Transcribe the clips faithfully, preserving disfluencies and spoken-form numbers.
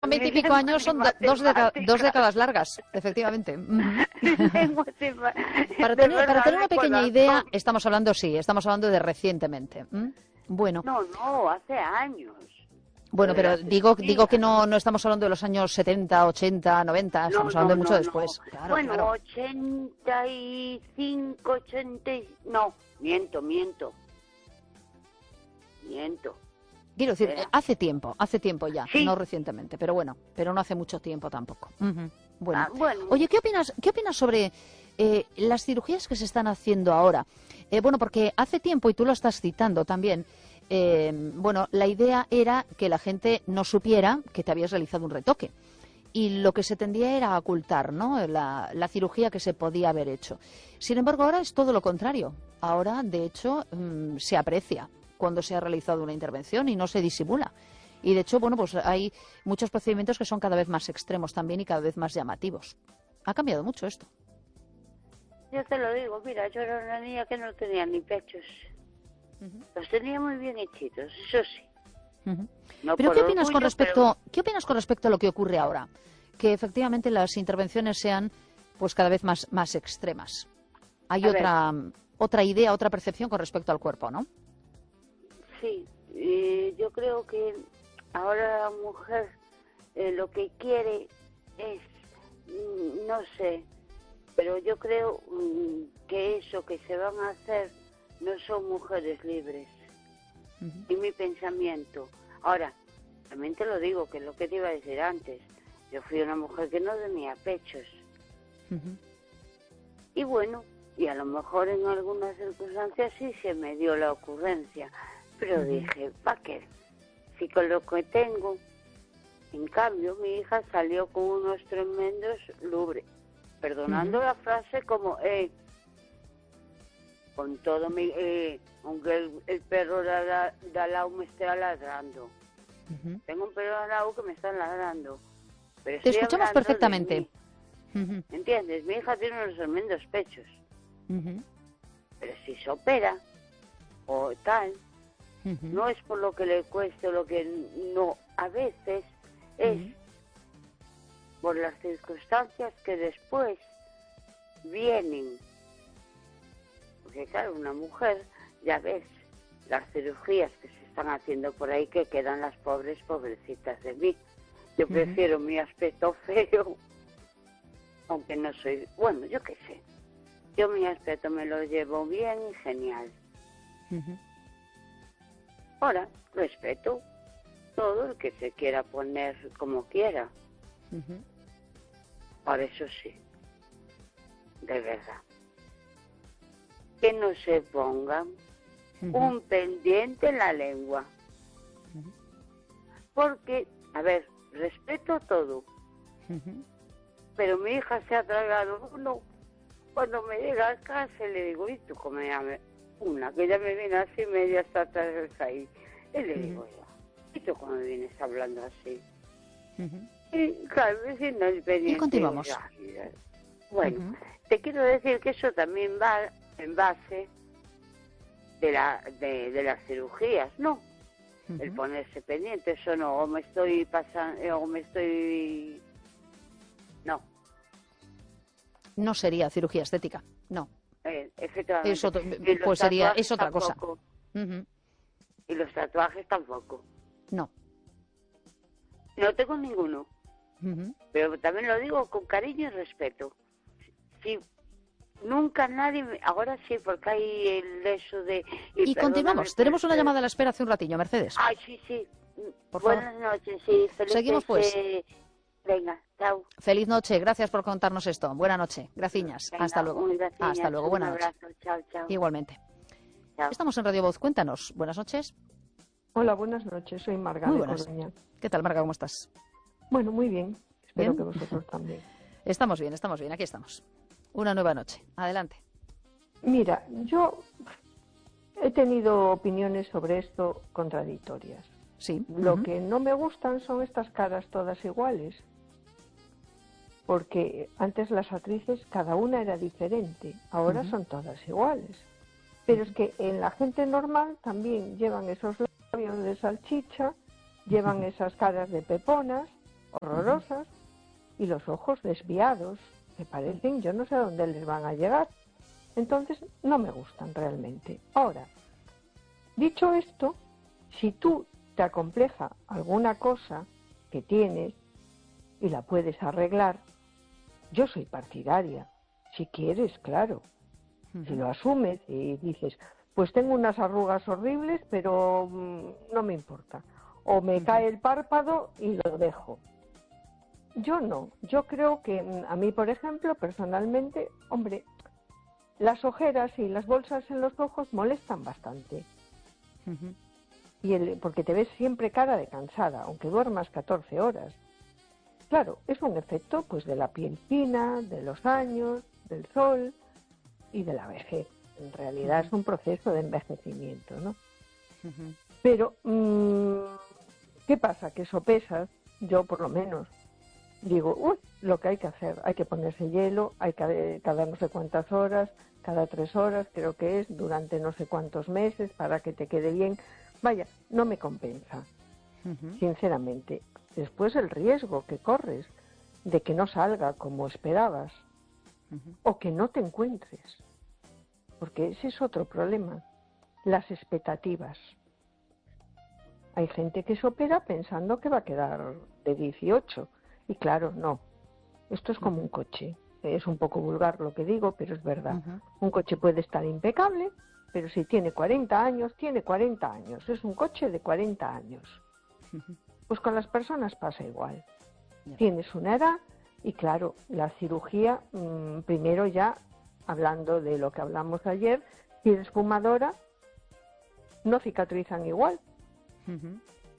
veinte y pico años son do, dos, deca, dos décadas largas, efectivamente. para, tener, para tener una pequeña idea, estamos hablando, sí, estamos hablando de recientemente. ¿Mm? Bueno. No, no, hace años. Bueno, pero digo digo que no no estamos hablando de los años setenta, ochenta, noventa, estamos no, hablando no, de mucho no, después. No. Claro, bueno, claro. ochenta y cinco, ochenta... No, miento, miento. Miento. Quiero decir, Era. hace tiempo, hace tiempo ya, sí. no recientemente, pero bueno, pero no hace mucho tiempo tampoco. Uh-huh. Bueno. Ah, bueno. Oye, ¿qué opinas, qué opinas sobre eh, las cirugías que se están haciendo ahora? Eh, bueno, porque hace tiempo, y tú lo estás citando también, eh, bueno, la idea era que la gente no supiera que te habías realizado un retoque. Y lo que se tendía era a ocultar, ¿no?, la, la cirugía que se podía haber hecho. Sin embargo, ahora es todo lo contrario. Ahora, de hecho, mmm, se aprecia cuando se ha realizado una intervención y no se disimula. Y de hecho, bueno, pues hay muchos procedimientos que son cada vez más extremos también y cada vez más llamativos. Ha cambiado mucho esto. Yo te lo digo, mira, yo era una niña que no tenía ni pechos. Uh-huh. Los tenía muy bien hechitos, eso sí. Uh-huh. No pero ¿qué opinas orgullo, con respecto pero... qué opinas con respecto a lo que ocurre ahora? Que efectivamente las intervenciones sean pues cada vez más, más extremas. Hay a otra ver. otra idea, otra percepción con respecto al cuerpo, ¿no? Sí, eh, yo creo que ahora la mujer eh, lo que quiere es, mm, no sé, pero yo creo mm, que eso que se van a hacer no son mujeres libres. Uh-huh. Y mi pensamiento. Ahora, también te lo digo, que es lo que te iba a decir antes. Yo fui una mujer que no tenía pechos. Uh-huh. Y bueno, y a lo mejor en algunas circunstancias sí se me dio la ocurrencia. Pero uh-huh. dije, ¿para qué? Si con lo que tengo... En cambio, mi hija salió con unos tremendos lubres. Perdonando uh-huh. la frase como, eh, con todo mi... Eh, aunque el, el perro de, la, de al lado me esté ladrando. Uh-huh. Tengo un perro de al lado que me está ladrando. Pero te escuchamos perfectamente. Uh-huh. ¿Entiendes? Mi hija tiene unos tremendos pechos. Uh-huh. Pero si se opera o tal, uh-huh. no es por lo que le cueste o lo que no. A veces es uh-huh. por las circunstancias que después vienen. Porque claro, una mujer... Ya ves, las cirugías que se están haciendo por ahí que quedan las pobres, pobrecitas de mí. Yo uh-huh. prefiero mi aspecto feo, aunque no soy... Bueno, yo qué sé. Yo mi aspecto me lo llevo bien y genial. Uh-huh. Ahora, respeto todo el que se quiera poner como quiera. Uh-huh. Por eso sí, de verdad. Que no se pongan uh-huh. un pendiente en la lengua. Uh-huh. Porque, a ver, respeto todo. Uh-huh. Pero mi hija se ha tragado uno. Cuando me llega a casa le digo, ¿y tú cómo llamas? Una, que ya me viene así media hasta atrás ahí. Y le uh-huh. digo yo, ¿y tú cómo me vienes hablando así? Uh-huh. Y claro, si no es pendiente. Y continuamos. Ya, ya. Bueno, uh-huh. te quiero decir que eso también va en base de la de, de las cirugías, ¿no? Uh-huh. El ponerse pendiente, eso no, o me estoy pasando, o me estoy... No. No sería cirugía estética, no. Eh, efectivamente. Eso, pues sería, es otra cosa. Uh-huh. Y los tatuajes tampoco. No. No tengo ninguno. Uh-huh. Pero también lo digo con cariño y respeto. Si nunca nadie... Me... Ahora sí, porque hay el eso de... Y, y continuamos. Tenemos una llamada a la espera hace un ratillo, Mercedes. Ay, sí, sí. Por Buenas favor. noches, sí. Felices, Seguimos, pues. Eh... Venga, chao. Feliz noche. Gracias por contarnos esto. Buena noche. Graciñas. Venga, Hasta luego. Graciñas, Hasta luego. Buena un abrazo. noche. Chao, chao. Igualmente. Chao. Estamos en Radio Voz. Cuéntanos. Buenas noches. Hola, buenas noches. Soy Marga muy de buenas. Coruña. ¿Qué tal, Marga? ¿Cómo estás? Bueno, muy bien. Espero ¿Bien? que vosotros también. Estamos bien, estamos bien. Aquí estamos. Una nueva noche. Adelante. Mira, yo he tenido opiniones sobre esto contradictorias. Sí. Lo uh-huh. que no me gustan son estas caras todas iguales. Porque antes las actrices, cada una era diferente. Ahora uh-huh. son todas iguales. Pero uh-huh. es que en la gente normal también llevan esos labios de salchicha, llevan uh-huh. esas caras de peponas, horrorosas, y los ojos desviados, que parecen, yo no sé a dónde les van a llegar. Entonces, no me gustan realmente. Ahora, dicho esto, si tú te acompleja alguna cosa que tienes y la puedes arreglar, yo soy partidaria. Si quieres, claro. Uh-huh. Si lo asumes y dices, pues tengo unas arrugas horribles, pero mmm, no me importa. O me uh-huh. cae el párpado y lo dejo. Yo no. Yo creo que a mí, por ejemplo, personalmente, hombre, las ojeras y las bolsas en los ojos molestan bastante. Uh-huh. Y el, porque te ves siempre cara de cansada, aunque duermas catorce horas. Claro, es un efecto pues de la piel fina, de los años, del sol y de la vejez. En realidad uh-huh. es un proceso de envejecimiento, ¿no? Uh-huh. Pero, mmm, ¿qué pasa? Que sopesas, yo por lo menos, digo, uy, lo que hay que hacer, hay que ponerse hielo, hay que cada no sé cuántas horas, cada tres horas, creo que es, durante no sé cuántos meses, para que te quede bien. Vaya, no me compensa, uh-huh. sinceramente. Después el riesgo que corres de que no salga como esperabas, uh-huh. o que no te encuentres, porque ese es otro problema, las expectativas. Hay gente que se opera pensando que va a quedar de dieciocho, y claro, no. Esto es como un coche. Es un poco vulgar lo que digo, pero es verdad. Uh-huh. Un coche puede estar impecable, pero si tiene cuarenta años, tiene cuarenta años. Es un coche de cuarenta años. Uh-huh. Pues con las personas pasa igual. Yeah. Tienes una edad y claro, la cirugía, mmm, primero ya, hablando de lo que hablamos ayer, si eres fumadora, no cicatrizan igual. Uh-huh.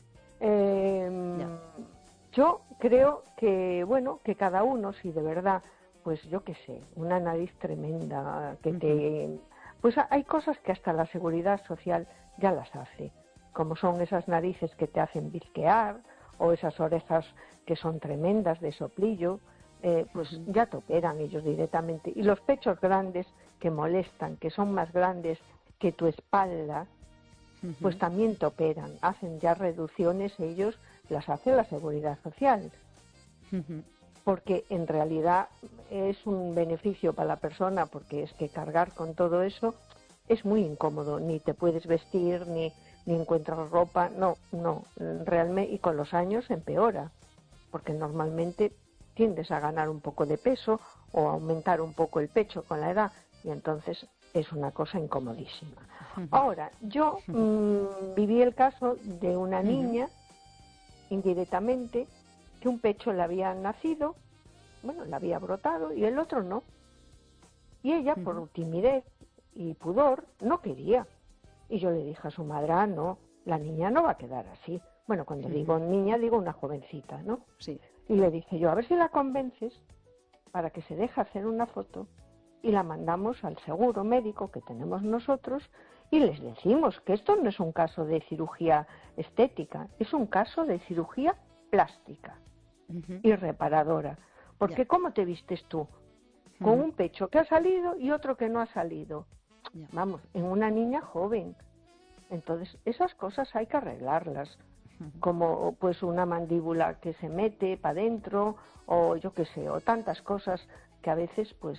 Eh, yeah. Yo creo que, bueno, que cada uno, si de verdad, pues yo qué sé, una nariz tremenda, que te... Uh-huh. Pues hay cosas que hasta la seguridad social ya las hace, como son esas narices que te hacen bizquear, o esas orejas que son tremendas de soplillo, eh, pues uh-huh. ya te operan ellos directamente. Y los pechos grandes que molestan, que son más grandes que tu espalda, uh-huh. pues también te operan, hacen ya reducciones ellos, las hace la seguridad social, uh-huh. porque en realidad es un beneficio para la persona, porque es que cargar con todo eso es muy incómodo, ni te puedes vestir, ni, ni encuentras ropa, no, no, realmente, y con los años empeora, porque normalmente tiendes a ganar un poco de peso o a aumentar un poco el pecho con la edad, y entonces es una cosa incomodísima. Uh-huh. Ahora, yo mmm, viví el caso de una niña, uh-huh. indirectamente, que un pecho le había nacido, bueno, le había brotado y el otro no. Y ella, uh-huh. por timidez y pudor, no quería. Y yo le dije a su madre, ah, no, la niña no va a quedar así. Bueno, cuando uh-huh. digo niña, digo una jovencita, ¿no? Sí. Y le dije yo, a ver si la convences para que se deje hacer una foto y la mandamos al seguro médico que tenemos nosotros y les decimos que esto no es un caso de cirugía estética, es un caso de cirugía plástica uh-huh. y reparadora. Porque yeah. ¿cómo te vistes tú? Con uh-huh. un pecho que ha salido y otro que no ha salido. Yeah. Vamos, en una niña joven. Entonces, esas cosas hay que arreglarlas. Uh-huh. Como pues una mandíbula que se mete para adentro, o yo qué sé, o tantas cosas que a veces, pues,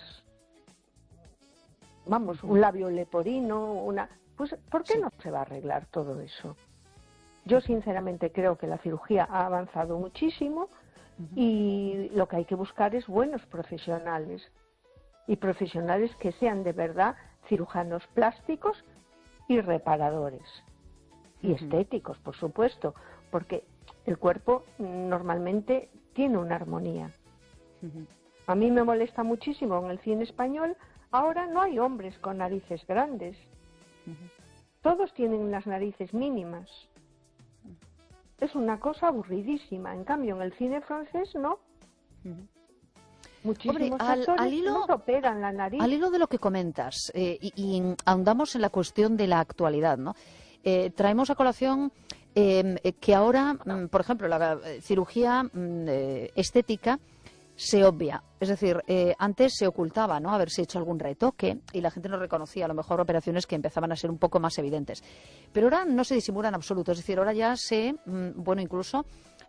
vamos, uh-huh. un labio leporino, una... Pues, ¿por qué sí. no se va a arreglar todo eso? Yo sinceramente creo que la cirugía ha avanzado muchísimo uh-huh. y lo que hay que buscar es buenos profesionales y profesionales que sean de verdad cirujanos plásticos y reparadores uh-huh. y estéticos, por supuesto, porque el cuerpo normalmente tiene una armonía. Uh-huh. A mí me molesta muchísimo en el cine español, ahora no hay hombres con narices grandes. Uh-huh. Todos tienen unas narices mínimas. Es una cosa aburridísima. En cambio, en el cine francés, no. Uh-huh. Muchísimos Hombre, al, actores al hilo, no se operan la nariz. Al hilo de lo que comentas, eh, y, y ahondamos en la cuestión de la actualidad, ¿no? Eh, traemos a colación eh, que ahora, mm, por ejemplo, la eh, cirugía mm, eh, estética se obvia. Es decir, eh, antes se ocultaba, ¿no?, haberse hecho algún retoque y la gente no reconocía a lo mejor operaciones que empezaban a ser un poco más evidentes. Pero ahora no se disimula en absoluto. Es decir, ahora ya se, mmm, bueno, incluso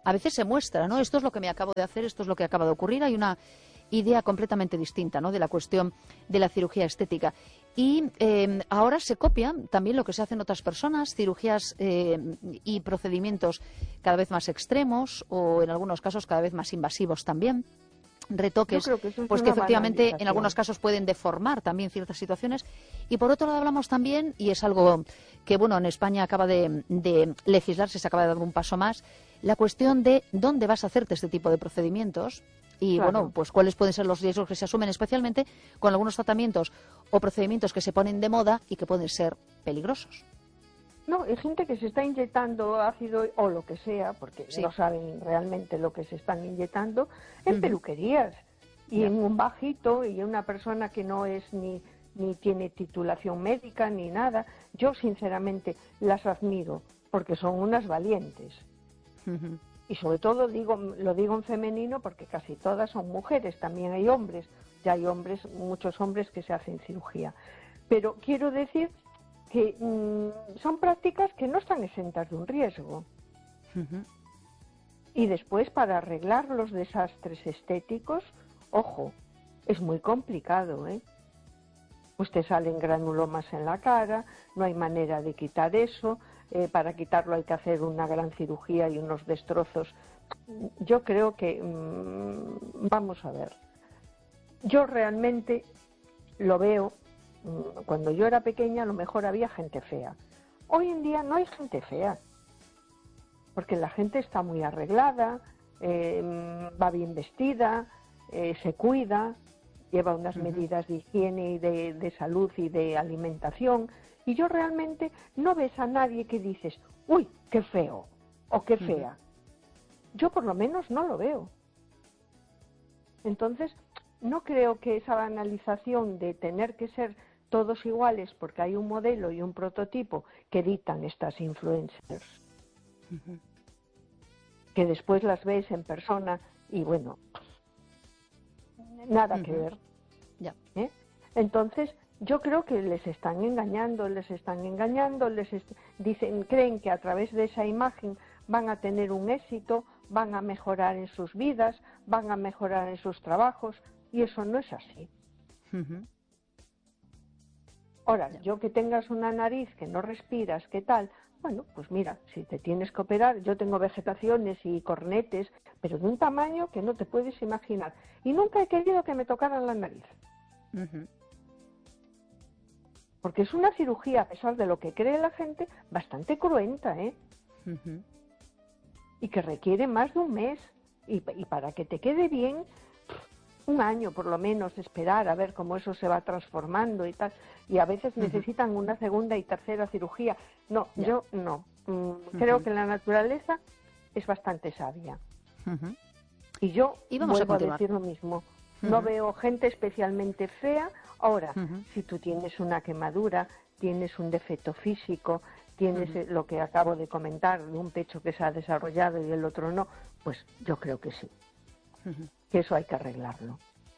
a veces se muestra, ¿no? Esto es lo que me acabo de hacer, esto es lo que acaba de ocurrir. Hay una idea completamente distinta, ¿no?, de la cuestión de la cirugía estética. Y eh, ahora se copia también lo que se hace en otras personas, cirugías eh, y procedimientos cada vez más extremos o en algunos casos cada vez más invasivos también. Retoques, que es pues que efectivamente en algunos casos pueden deformar también ciertas situaciones. Y por otro lado hablamos también, y es algo que bueno en España acaba de, de legislarse, se acaba de dar un paso más, la cuestión de dónde vas a hacerte este tipo de procedimientos y claro. bueno, pues cuáles pueden ser los riesgos que se asumen, especialmente con algunos tratamientos o procedimientos que se ponen de moda y que pueden ser peligrosos. No, hay gente que se está inyectando ácido o lo que sea, porque sí. no saben realmente lo que se están inyectando, en uh-huh. peluquerías. Y yeah. en un bajito, y una persona que no es ni, ni tiene titulación médica ni nada. Yo, sinceramente, las admiro, porque son unas valientes. Uh-huh. Y sobre todo digo, lo digo en femenino porque casi todas son mujeres, también hay hombres. Ya hay hombres, muchos hombres que se hacen cirugía. Pero quiero decir que mmm, son prácticas que no están exentas de un riesgo. Uh-huh. Y después, para arreglar los desastres estéticos, ojo, es muy complicado, ¿eh? Pues te salen granulomas en la cara, no hay manera de quitar eso, eh, para quitarlo hay que hacer una gran cirugía y unos destrozos. Yo creo que, mmm, vamos a ver, yo realmente lo veo. Cuando yo era pequeña a lo mejor había gente fea. Hoy en día no hay gente fea, porque la gente está muy arreglada, eh, va bien vestida, eh, se cuida, lleva unas uh-huh. medidas de higiene y de, de salud y de alimentación, y yo realmente no ves a nadie que dices, uy, qué feo o qué fea. Uh-huh. Yo por lo menos no lo veo. Entonces, no creo que esa banalización de tener que ser todos iguales porque hay un modelo y un prototipo que dictan estas influencers, uh-huh. que después las ves en persona y bueno, nada uh-huh. que ver. Yeah. ¿Eh? Entonces, yo creo que les están engañando, les están engañando, les est- dicen, creen que a través de esa imagen van a tener un éxito, van a mejorar en sus vidas, van a mejorar en sus trabajos, y eso no es así. Uh-huh. Ahora, yo que tengas una nariz que no respiras, ¿qué tal? Bueno, pues mira, si te tienes que operar, yo tengo vegetaciones y cornetes, pero de un tamaño que no te puedes imaginar. Y nunca he querido que me tocaran la nariz. Uh-huh. Porque es una cirugía, a pesar de lo que cree la gente, bastante cruenta, ¿eh? Uh-huh. Y que requiere más de un mes. Y, y para que te quede bien, un año por lo menos, esperar a ver cómo eso se va transformando y tal. Y a veces uh-huh. necesitan una segunda y tercera cirugía. No, yeah. yo no. Mm, uh-huh. Creo que la naturaleza es bastante sabia. Uh-huh. Y yo y vamos vuelvo a, a decir lo mismo. Uh-huh. No veo gente especialmente fea. Ahora, uh-huh. si tú tienes una quemadura, tienes un defecto físico, tienes uh-huh. lo que acabo de comentar, un pecho que se ha desarrollado y el otro no, pues yo creo que sí. Uh-huh. Que eso hay que arreglarlo.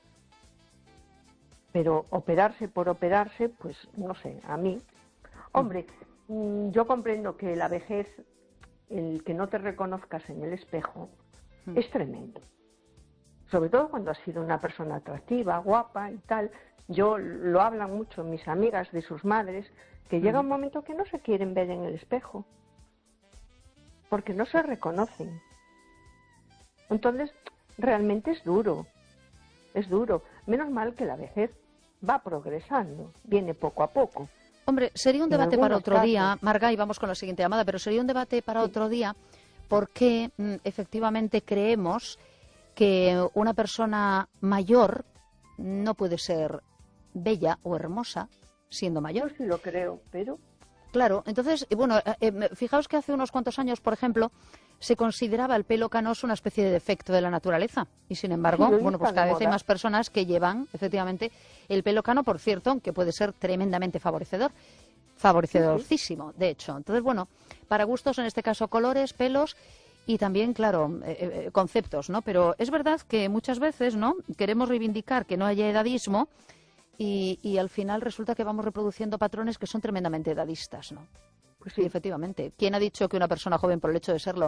Pero operarse por operarse, pues no sé, a mí, hombre, uh-huh. yo comprendo que la vejez, el que no te reconozcas en el espejo, uh-huh. es tremendo. Sobre todo cuando has sido una persona atractiva, guapa y tal. Yo lo hablan mucho mis amigas de sus madres, que uh-huh. llega un momento que no se quieren ver en el espejo, porque no se reconocen. Entonces, realmente es duro, es duro. Menos mal que la vejez va progresando, viene poco a poco. Hombre, sería un debate para otro casos. día, Marga, y vamos con la siguiente llamada, pero sería un debate para sí. otro día porque mm, efectivamente creemos que una persona mayor no puede ser bella o hermosa siendo mayor. Yo sí lo creo, pero... Claro, entonces, bueno, eh, fijaos que hace unos cuantos años, por ejemplo, se consideraba el pelo canoso una especie de defecto de la naturaleza. Y sin embargo, sí, bueno, pues cada vez hay más personas que llevan, efectivamente, el pelo cano, por cierto, que puede ser tremendamente favorecedor. Favorecedorcísimo, de hecho. Entonces, bueno, para gustos, en este caso, colores, pelos y también, claro, eh, eh, conceptos, ¿no? Pero es verdad que muchas veces, ¿no?, queremos reivindicar que no haya edadismo y, y al final resulta que vamos reproduciendo patrones que son tremendamente edadistas, ¿no? Pues sí, efectivamente. ¿Quién ha dicho que una persona joven, por el hecho de serlo,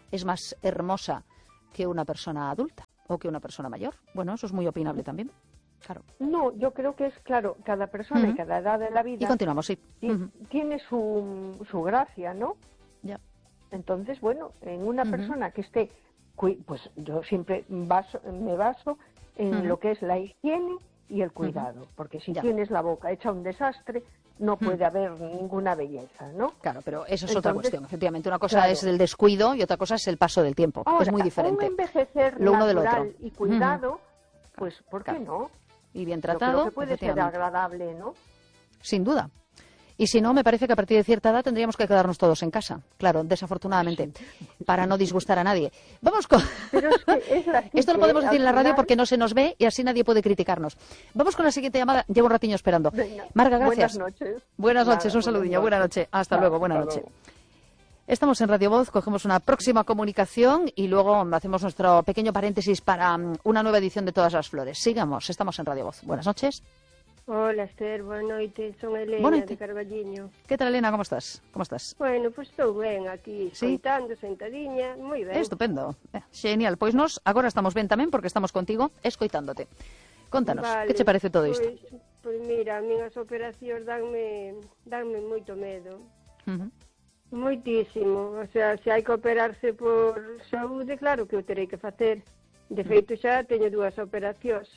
es más hermosa que una persona adulta o que una persona mayor. Bueno, eso es muy opinable también. Claro. No, yo creo que es, claro, cada persona uh-huh. y cada edad de la vida... Y continuamos, sí. Uh-huh. Tiene su, su gracia, ¿no? Ya. Entonces, bueno, en una uh-huh. persona que esté... Pues yo siempre baso, me baso en uh-huh. lo que es la higiene y el cuidado. Uh-huh. Porque si ya. tienes la boca hecha un desastre, no puede uh-huh. haber ninguna belleza, ¿no? Claro, pero eso es Entonces, otra cuestión. Efectivamente, una cosa claro. es el descuido y otra cosa es el paso del tiempo. Ahora, es muy diferente. Un envejecer lo uno natural del otro. y cuidado, uh-huh. pues ¿por qué claro. no? Y bien tratado, Yo creo que puede ser agradable, ¿no? Sin duda. Y si no, me parece que a partir de cierta edad tendríamos que quedarnos todos en casa. Claro, desafortunadamente, para no disgustar a nadie. Vamos con... Pero es que es la Esto lo podemos decir en la radio porque no se nos ve y así nadie puede criticarnos. Vamos con la siguiente llamada. Llevo un ratiño esperando. Venga. Marga, gracias. Buenas noches. Buenas noches, un saludillo. Buenas noches. Hasta claro, luego, buenas noches. Estamos en Radio Voz, cogemos una próxima comunicación y luego hacemos nuestro pequeño paréntesis para una nueva edición de Todas las Flores. Sigamos, estamos en Radio Voz. Buenas noches. Hola, Esther, boa noite. Son Elena de Carballiño. Que tal, Elena? Como estás? Como estás? Bueno, pois pues estou ben aquí, ¿Sí? escoitando, sentadiña, moi ben. Estupendo. Eh, genial. Pois nos agora estamos ben tamén porque estamos contigo escoitándote. Contanos, vale, que che parece todo isto? Pois, pois mira, a minhas operacións danme, danme moito medo. Uh-huh. Moitísimo. O sea, se hai que operarse por saúde, claro que eu terei que facer. De feito, xa teño dúas operacións.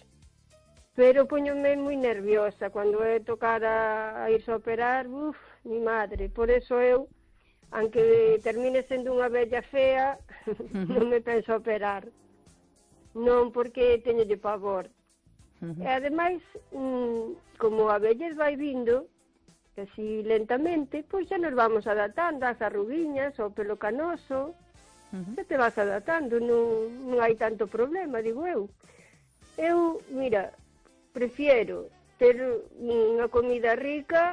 Pero poñome moi nerviosa cando é tocar a, a irse a operar, uff, mi madre. Por eso eu, aunque termine sendo unha bella fea, uh-huh. non me penso operar. Non porque teñolle pavor. Uh-huh. E ademais, mmm, como a vellez vai vindo, así lentamente, pois xa nos vamos adaptando ás arruguiñas, ao pelo canoso, uh-huh. xa te vas adaptando, non, non hai tanto problema, digo eu. Eu, mira, prefiero ter unha comida rica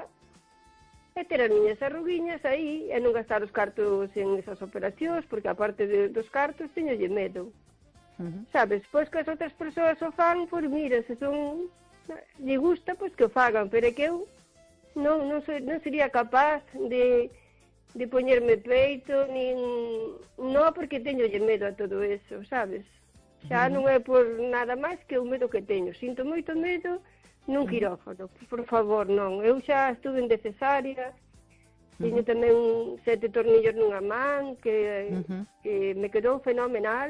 e ter as miñas arruguiñas aí e non gastar os cartos en esas operacións, porque aparte de, dos cartos teñolle medo. Uh-huh. Sabes, pois que as outras persoas o fan, pois mira, se son lle gusta, pois que o fagan, pero é que eu non, non, sei, non sería capaz de, de poñerme peito, nin... non porque teñolle medo a todo eso, sabes? Xa non é por nada máis que o medo que teño. Sinto moito medo nun quirófano. Por favor, non. Eu xa estuve en de cesárea, teño tamén sete tornillos nunha man, que, uh-huh. que me quedou fenomenal.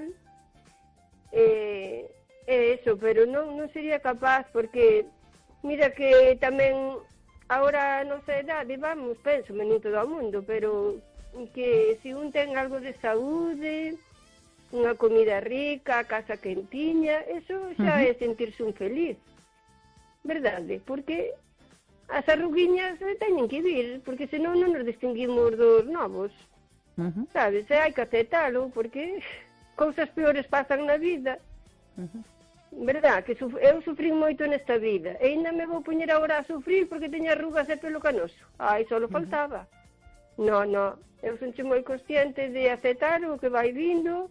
E, e eso, pero non, non sería capaz, porque mira que tamén agora a nosa idade, vamos, penso, non todo o mundo, pero que se un ten algo de saúde, unha comida rica, a casa quentiña, eso xa uh-huh. é sentirse un feliz, verdade? Porque as arruguiñas teñen que vir, porque senón non nos distinguimos dos novos, uh-huh. sabes? E hai que aceptalo, porque cousas peores pasan na vida, uh-huh. verdad? Que suf- eu sufrín moito nesta vida, e ainda me vou poñer agora a sufrir porque teño arrugas e pelo canoso. Ai, só lo faltaba. Uh-huh. No, no, eu son moi consciente de aceptar o que vai vindo,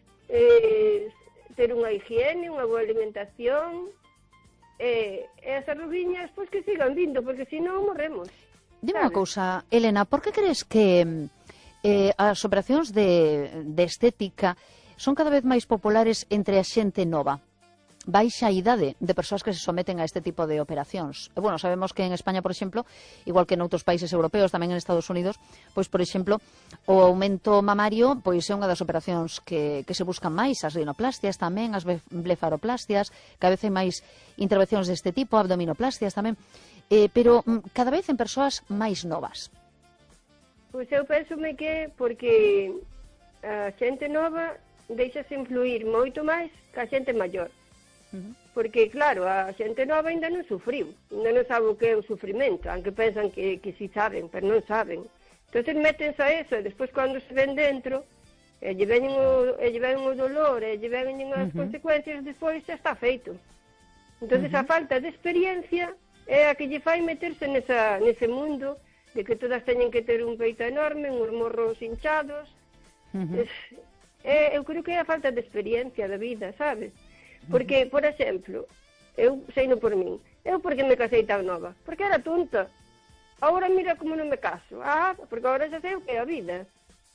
eh, ter unha higiene, unha boa alimentación, e, e as arruguiñas, pois que sigan vindo, porque senón morremos. Dime unha cousa, Elena, por que crees que eh, as operacións de, de estética son cada vez máis populares entre a xente nova? Baixa idade de persoas que se someten a este tipo de operacións. E, bueno, sabemos que en España, por exemplo, igual que en outros países europeos, tamén en Estados Unidos, pois, por exemplo, o aumento mamario pois é unha das operacións que, que se buscan máis, as rinoplastias tamén, as blefaroplastias, cada vez hai máis intervencións deste tipo, abdominoplastias tamén, eh, pero cada vez en persoas máis novas. Pois eu pensome que porque a xente nova deixase influir moito máis que a xente maior. Uh-huh. Porque, claro, a xente nova ainda non sufriu, ainda non sabe o que é o sufrimento, aunque pensan que, que si saben, pero non saben. Entón, métense a eso, e despois, cando se ven dentro, e lle ven o, e lle ven o dolor, e lle ven as uh-huh. consecuencias, despois xa está feito. Entón, uh-huh. a falta de experiencia é a que lle fai meterse nesa, nese mundo de que todas teñen que ter un peito enorme, uns morros hinchados. Uh-huh. Es, é, eu creo que é a falta de experiencia da vida, sabes? Porque, por exemplo, eu seino por min, eu porque me casei tan nova? Porque era tonta. Agora mira como non me caso. Ah, porque agora xa sei o que é a vida.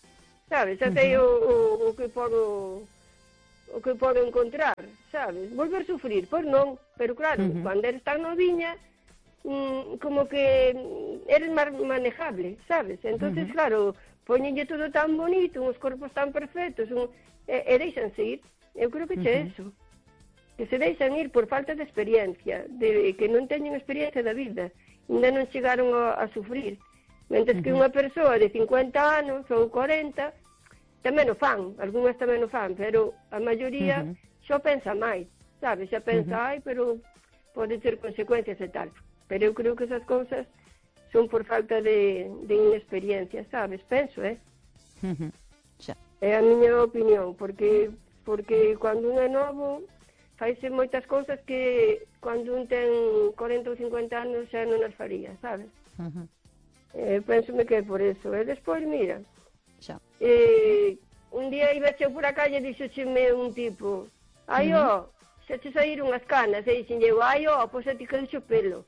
sabes? Xa sei o, o, o que podo o que podo encontrar, sabes? Volver a sufrir, pois non, pero claro, uh -huh. cando eres tan noviña, mmm, como que eres máis manejable, sabes? Entonces, uh -huh. claro, poñenlle todo tan bonito, uns corpos tan perfectos, un, e, e deixanse ir. Eu creo que che uh -huh. eso, que se deixan ir por falta de experiencia, de que non teñen experiencia da vida, ainda non chegaron a, a sufrir. Mentres uh -huh. que unha persoa de cincuenta anos ou cuarenta tamén o fan, algunhas tamén o fan, pero a maioría uh -huh. xo pensa máis, sabes? Xa pensa, uh -huh. ai, pero pode ter consecuencias e tal. Pero eu creo que esas cousas son por falta de, de inexperiencia, sabes? Penso, eh? Uh -huh. Xa. É a miña opinión, porque porque cando un é novo faise moitas cousas que cando un ten cuarenta ou cincuenta anos xa non as faría, sabes? Uh -huh. eh, Pénsome que é por eso. E despois, mira, xa. Eh, un día iba eu por a calle e dixocheme un tipo, ai, ó, uh -huh. xa te saíron as canas, e dixen eu, ai, ó, pois xa te quedou o pelo.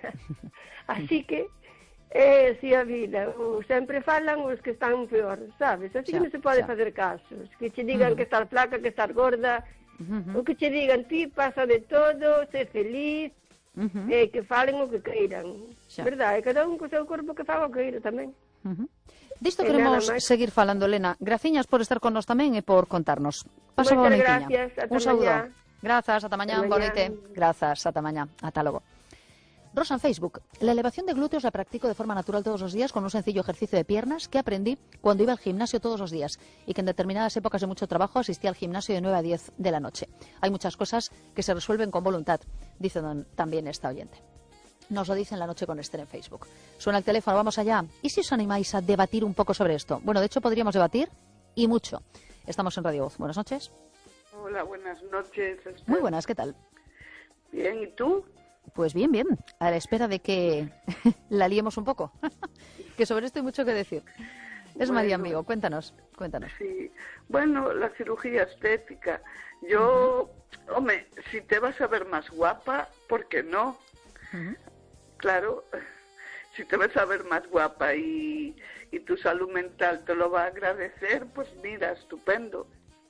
Así que é así a vida, o, sempre falan os que están peor, sabes? Así xa, que non se pode xa. facer casos, que che digan uh -huh. que estar flaca, que estar gorda, uh -huh. o que che digan ti pasa de todo, sé feliz, uh -huh. eh, que falen o que queiran, xa. Verdade? Cada un co seu corpo que faga o que queira tamén. Uh -huh. Disto queremos seguir falando, Lena. Graciñas por estar con nos tamén e por contarnos. Pasa boa noitiña. Un saúdo. Grazas, ata mañá, boa noite. Grazas, ata mañá. Ata logo. Rosa en Facebook. La elevación de glúteos la practico de forma natural todos los días con un sencillo ejercicio de piernas que aprendí cuando iba al gimnasio todos los días y que en determinadas épocas de mucho trabajo asistía al gimnasio de nueve a diez de la noche. Hay muchas cosas que se resuelven con voluntad, dice también esta oyente. Nos lo dice en La Noche con Esther en Facebook. Suena el teléfono, vamos allá. ¿Y si os animáis a debatir un poco sobre esto? Bueno, de hecho podríamos debatir y mucho. Estamos en Radio Voz. Buenas noches. Hola, buenas noches. Esther. Muy buenas, ¿qué tal? Bien, ¿y tú? Pues bien, bien. A la espera de que la liemos un poco. Que sobre esto hay mucho que decir. Es bueno, María Amigo, cuéntanos, cuéntanos. Sí, bueno, la cirugía estética. Yo, uh-huh. hombre, si te vas a ver más guapa, ¿por qué no? Uh-huh. Claro, si te vas a ver más guapa y, y tu salud mental te lo va a agradecer, pues mira, estupendo.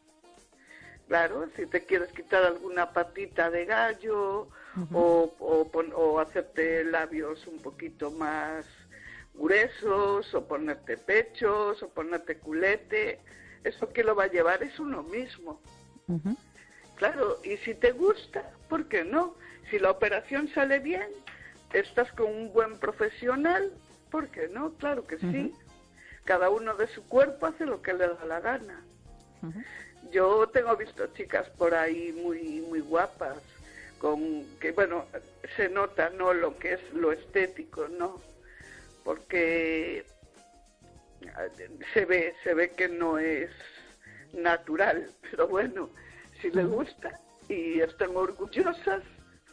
Claro, si te quieres quitar alguna patita de gallo uh-huh. o, o, o hacerte labios un poquito más gruesos, o ponerte pechos, o ponerte culete, eso que lo va a llevar es uno mismo. Uh-huh. Claro, y si te gusta, ¿por qué no? Si la operación sale bien, estás con un buen profesional, ¿por qué no? Claro que sí. Uh-huh. Cada uno de su cuerpo hace lo que le da la gana. Uh-huh. Yo tengo visto chicas por ahí muy muy guapas, con que, bueno, se nota, ¿no?, lo que es lo estético, ¿no? Porque se ve, se ve que no es natural, pero bueno, si les gusta y están orgullosas,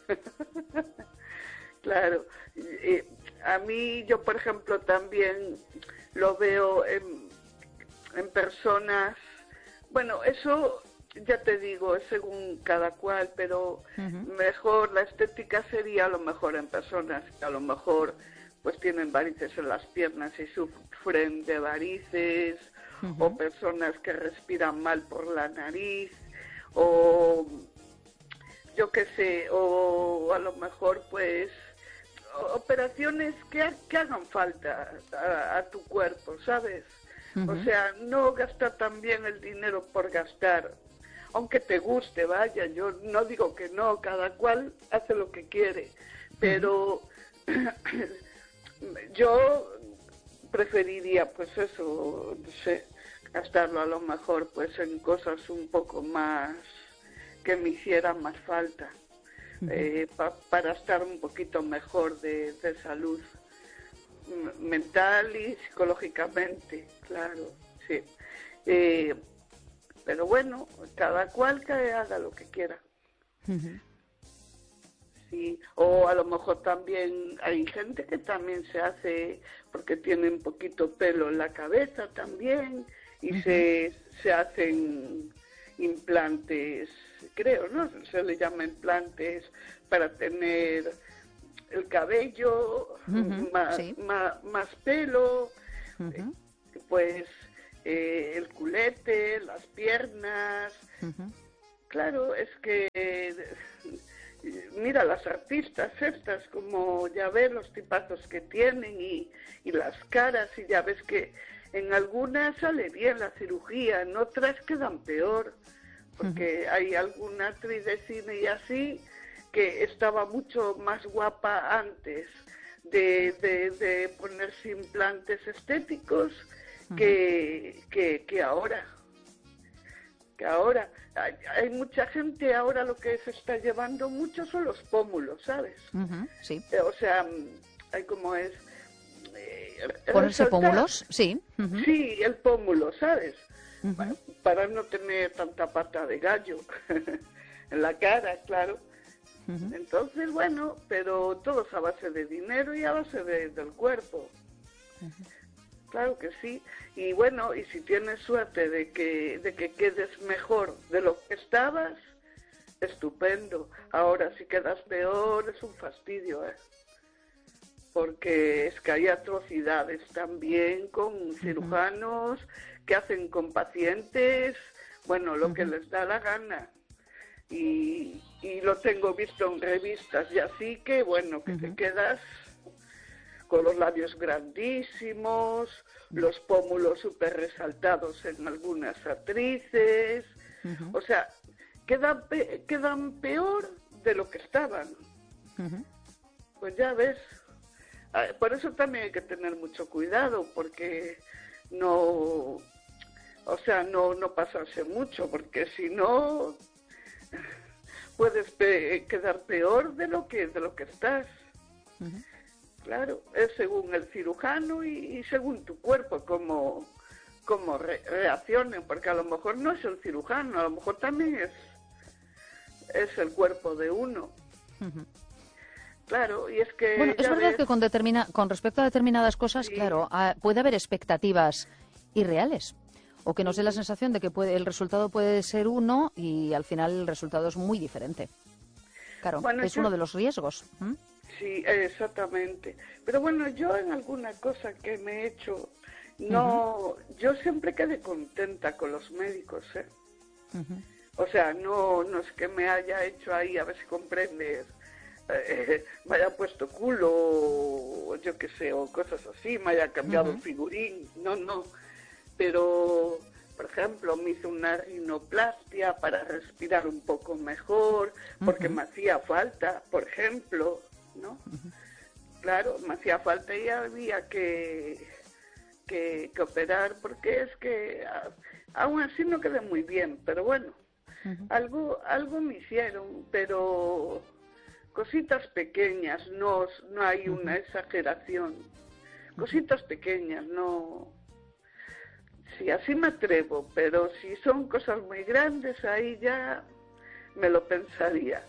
claro. Eh, a mí, yo por ejemplo también lo veo en, en personas, bueno, eso ya te digo, es según cada cual, pero uh-huh. mejor la estética sería a lo mejor en personas que a lo mejor pues tienen varices en las piernas y sufren de varices, uh-huh. o personas que respiran mal por la nariz, o yo qué sé, o a lo mejor pues operaciones que, que hagan falta a, a tu cuerpo, ¿sabes? Uh-huh. O sea, no gastar también el dinero por gastar, aunque te guste, vaya, yo no digo que no, cada cual hace lo que quiere, pero uh-huh. yo preferiría, pues eso, no sé, gastarlo a lo mejor pues en cosas un poco más que me hicieran más falta, uh-huh. eh, pa, para estar un poquito mejor de, de salud mental y psicológicamente, claro, sí. Eh, pero bueno, cada cual que haga lo que quiera. Uh-huh. Sí, o a lo mejor también hay gente que también se hace porque tiene un poquito pelo en la cabeza también y uh-huh. se, se hacen implantes, creo, ¿no? Se le llama implantes para tener el cabello, uh-huh, más, sí. más, más pelo, uh-huh. pues eh, el culete, las piernas. Uh-huh. Claro, es que, mira, las artistas estas, como ya ves los tipazos que tienen y, y las caras, y ya ves que en algunas sale bien la cirugía, en otras quedan peor, porque uh-huh. hay alguna actriz de cine y así que estaba mucho más guapa antes de, de, de ponerse implantes estéticos uh-huh. que, que, que ahora. Que ahora hay, hay mucha gente, ahora lo que se está llevando mucho son los pómulos, ¿sabes? Uh-huh, sí. Eh, o sea, hay como es... Eh, ¿Ponerse pómulos? Sí. Uh-huh. Sí, el pómulo, ¿sabes? Uh-huh. Para, para no tener tanta pata de gallo en la cara, claro. Uh-huh. Entonces, bueno, pero todo es a base de dinero y a base de, del cuerpo. Uh-huh. Claro que sí. Y bueno, y si tienes suerte de que, de que quedes mejor de lo que estabas, estupendo. Ahora, si quedas peor, es un fastidio, ¿eh? Porque es que hay atrocidades también con cirujanos uh-huh. que hacen con pacientes, bueno, lo uh-huh. que les da la gana. Y, y lo tengo visto en revistas y así que, bueno, que uh-huh. te quedas con los labios grandísimos, los pómulos súper resaltados en algunas actrices, uh-huh. o sea, quedan, pe- quedan peor de lo que estaban. Uh-huh. Pues ya ves, por eso también hay que tener mucho cuidado, porque no, o sea, no, no pasarse mucho, porque si no, puedes pe- quedar peor de lo que, de lo que estás. Uh-huh. Claro, es según el cirujano y, y según tu cuerpo cómo, cómo re, reaccione, porque a lo mejor no es el cirujano, a lo mejor también es, es el cuerpo de uno. Uh-huh. Claro, y es que... Bueno, es verdad ves... que con, determina, con respecto a determinadas cosas, sí. claro, a, puede haber expectativas irreales, o que nos dé la sensación de que puede, el resultado puede ser uno y al final el resultado es muy diferente. Claro, bueno, es yo... uno de los riesgos. ¿Mm? Sí, exactamente. Pero bueno, yo en alguna cosa que me he hecho, no, uh-huh. yo siempre quedé contenta con los médicos, ¿eh? Uh-huh. O sea, no, no es que me haya hecho ahí, a ver si comprendes, eh, me haya puesto culo, o yo qué sé, o cosas así, me haya cambiado uh-huh. el figurín, no, no. Pero, por ejemplo, me hice una rinoplastia para respirar un poco mejor, porque uh-huh. me hacía falta, por ejemplo... ¿no? Uh-huh. Claro, me hacía falta y había que, que, que operar, porque es que a, aún así no quedé muy bien, pero bueno, uh-huh. algo algo me hicieron, pero cositas pequeñas, no, no hay uh-huh. una exageración, cositas pequeñas, no... Sí, así me atrevo, pero si son cosas muy grandes, ahí ya me lo pensaría.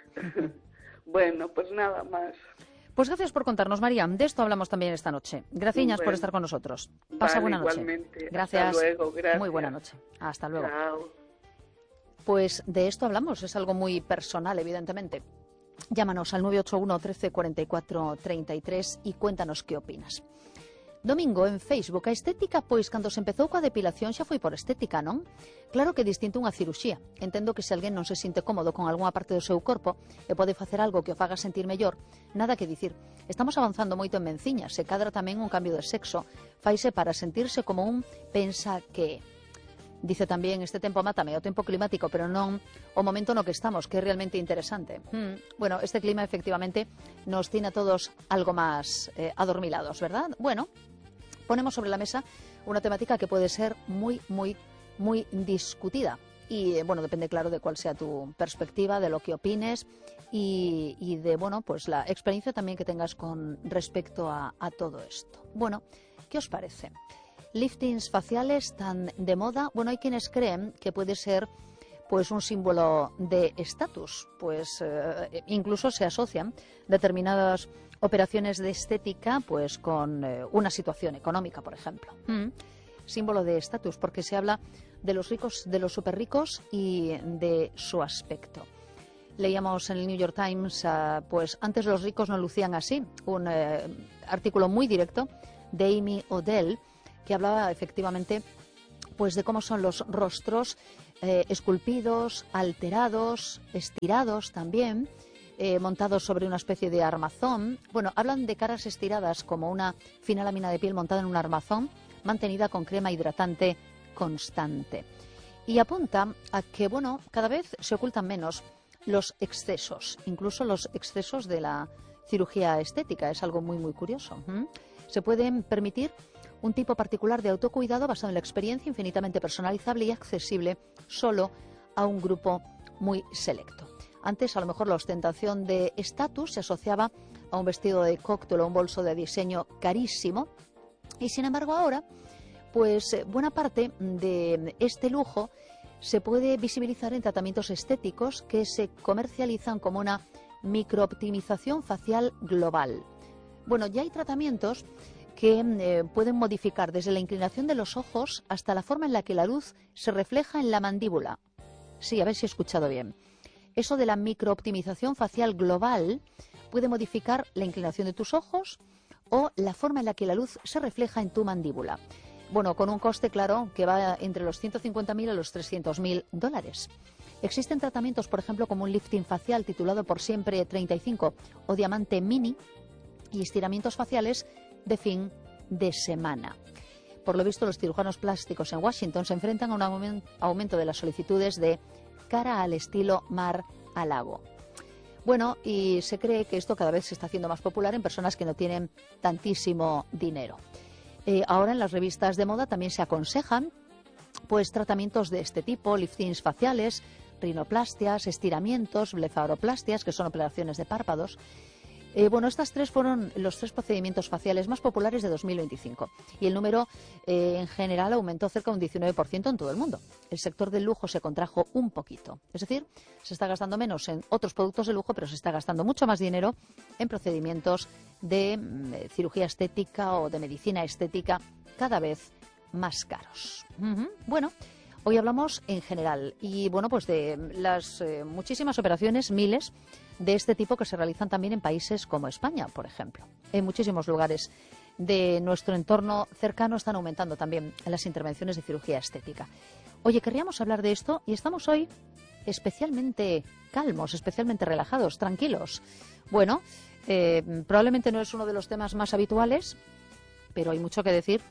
Bueno, pues nada más. Pues gracias por contarnos, María. De esto hablamos también esta noche. Gracias bueno, por estar con nosotros. Pasa vale, buena noche. Igualmente. Gracias. Hasta luego, gracias. Muy buena noche. Hasta luego. Chao. Pues de esto hablamos. Es algo muy personal, evidentemente. Llámanos al nueve ocho uno, trece, cuarenta y cuatro, treinta y tres y cuéntanos qué opinas. Domingo, en Facebook, a estética, pois cando se empezou coa depilación xa foi por estética, non? Claro que é distinto unha cirurxía. Entendo que se alguén non se sinte cómodo con algunha parte do seu corpo e pode facer algo que o faga sentir mellor, nada que dicir. Estamos avanzando moito en venciñas, se cadra tamén un cambio de sexo, faise para sentirse como un pensa que... Dice tamén, este tempo mátame, o tempo climático, pero non o momento no que estamos, que é realmente interesante. Hmm. Bueno, este clima efectivamente nos tiene a todos algo máis eh, adormilados, ¿verdad? Bueno, ponemos sobre la mesa una temática que puede ser muy, muy, muy discutida. Y, eh, bueno, depende, claro, de cuál sea tu perspectiva, de lo que opines y, y de, bueno, pues la experiencia también que tengas con respecto a, a todo esto. Bueno, ¿qué os parece? Liftings faciales tan de moda. Bueno, hay quienes creen que puede ser pues un símbolo de estatus, pues eh, incluso se asocian determinadas operaciones de estética pues con eh, una situación económica, por ejemplo. Mm. Símbolo de estatus, porque se habla de los ricos, de los súper ricos y de su aspecto. Leíamos en el New York Times, uh, pues antes los ricos no lucían así, un eh, artículo muy directo de Amy Odell, que hablaba efectivamente pues de cómo son los rostros eh, esculpidos, alterados, estirados también, eh, montados sobre una especie de armazón. Bueno, hablan de caras estiradas como una fina lámina de piel montada en un armazón, mantenida con crema hidratante constante. Y apunta a que, bueno, cada vez se ocultan menos los excesos, incluso los excesos de la cirugía estética. Es algo muy, muy curioso. ¿Mm? Se pueden permitir un tipo particular de autocuidado basado en la experiencia, infinitamente personalizable y accesible solo a un grupo muy selecto. Antes, a lo mejor, la ostentación de estatus se asociaba a un vestido de cóctel o un bolso de diseño carísimo. Y, sin embargo, ahora, pues buena parte de este lujo se puede visibilizar en tratamientos estéticos que se comercializan como una microoptimización facial global. Bueno, ya hay tratamientos que eh, pueden modificar desde la inclinación de los ojos hasta la forma en la que la luz se refleja en la mandíbula. Sí, a ver si he escuchado bien. Eso de la microoptimización facial global puede modificar la inclinación de tus ojos o la forma en la que la luz se refleja en tu mandíbula. Bueno, con un coste, claro, que va entre los ciento cincuenta mil a los trescientos mil dólares. Existen tratamientos, por ejemplo, como un lifting facial titulado Por Siempre treinta y cinco o Diamante Mini y estiramientos faciales de fin de semana. Por lo visto, los cirujanos plásticos en Washington se enfrentan a un aumento de las solicitudes de cara al estilo mar a lago. Bueno, y se cree que esto cada vez se está haciendo más popular en personas que no tienen tantísimo dinero. Eh, ahora en las revistas de moda también se aconsejan pues tratamientos de este tipo, liftings faciales, rinoplastias, estiramientos, blefaroplastias, que son operaciones de párpados. Eh, bueno, estas tres fueron los tres procedimientos faciales más populares de dos mil veinticinco y el número eh, en general aumentó cerca de un diecinueve por ciento en todo el mundo. El sector del lujo se contrajo un poquito, es decir, se está gastando menos en otros productos de lujo, pero se está gastando mucho más dinero en procedimientos de eh, cirugía estética o de medicina estética cada vez más caros. Uh-huh. Bueno, hoy hablamos en general y bueno, pues de las eh, muchísimas operaciones, miles de este tipo que se realizan también en países como España, por ejemplo. En muchísimos lugares de nuestro entorno cercano están aumentando también las intervenciones de cirugía estética. Oye, querríamos hablar de esto y estamos hoy especialmente calmos, especialmente relajados, tranquilos. Bueno, eh, probablemente no es uno de los temas más habituales, pero hay mucho que decir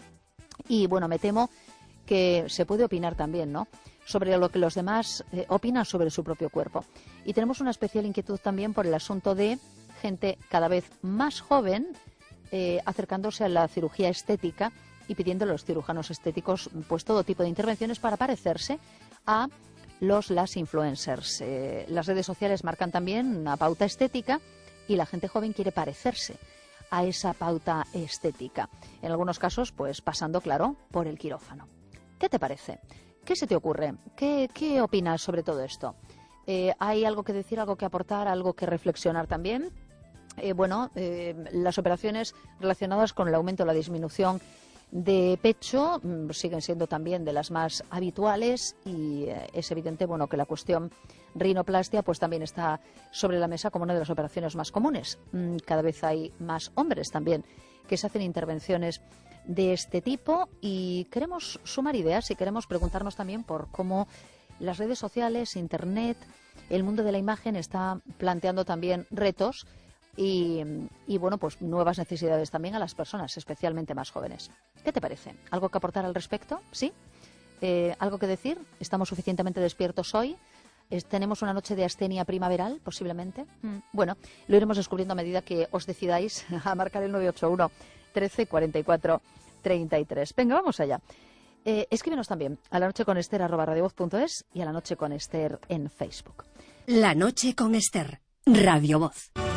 y bueno, me temo que se puede opinar también, ¿no?, sobre lo que los demás eh, opinan sobre su propio cuerpo. Y tenemos una especial inquietud también por el asunto de gente cada vez más joven eh, acercándose a la cirugía estética y pidiendo a los cirujanos estéticos pues todo tipo de intervenciones para parecerse a los las influencers. Eh, las redes sociales marcan también una pauta estética y la gente joven quiere parecerse a esa pauta estética. En algunos casos, pues pasando, claro, por el quirófano. ¿Qué te parece? ¿Qué se te ocurre? ¿Qué, qué opinas sobre todo esto? Eh, ¿Hay algo que decir, algo que aportar, algo que reflexionar también? Eh, bueno, eh, las operaciones relacionadas con el aumento o la disminución de pecho mmm, siguen siendo también de las más habituales y eh, es evidente, bueno, que la cuestión rinoplastia pues también está sobre la mesa como una de las operaciones más comunes. Mm, cada vez hay más hombres también que se hacen intervenciones de este tipo y queremos sumar ideas y queremos preguntarnos también por cómo las redes sociales, Internet, el mundo de la imagen está planteando también retos y, y bueno, pues nuevas necesidades también a las personas, especialmente más jóvenes. ¿Qué te parece? ¿Algo que aportar al respecto? ¿Sí? Eh, ¿Algo que decir? ¿Estamos suficientemente despiertos hoy? ¿Tenemos una noche de astenia primaveral, posiblemente? Mm. Bueno, lo iremos descubriendo a medida que os decidáis a marcar el nueve ocho uno, trece, cuarenta y cuatro, treinta y tres. Venga, vamos allá. Eh, escríbenos también a la noche con Ester arroba radiovoz punto es y a la noche con Ester en Facebook. La noche con Ester, Radio Voz.